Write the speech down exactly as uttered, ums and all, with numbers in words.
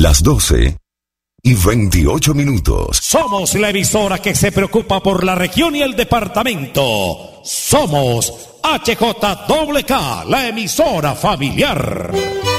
Las doce y veintiocho minutos. Somos la emisora que se preocupa por la región y el departamento. Somos H J K K, la emisora familiar.